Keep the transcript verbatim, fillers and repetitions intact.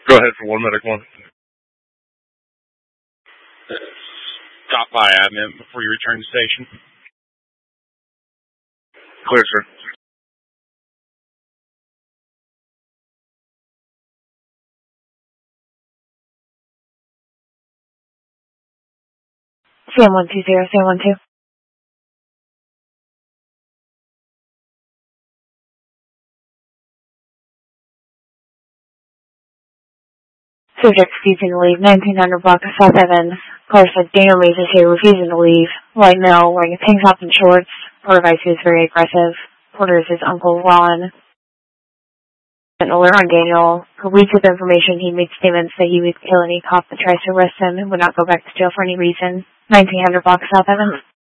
Go ahead for one medic one. Stop by admin before you return to station. Clear, sir. Sam one two zero, Sam one two. Subject refusing to leave, nineteen hundred block of South Evans. Caller said Daniel Mays is here, refusing to leave. White male, wearing a tank top and shorts. Porter Vice is very aggressive. Porter is his uncle Ron. An alert on Daniel. For weeks of information, he made statements that he would kill any cop that tries to arrest him and would not go back to jail for any reason. nineteen hundred block of South Evans.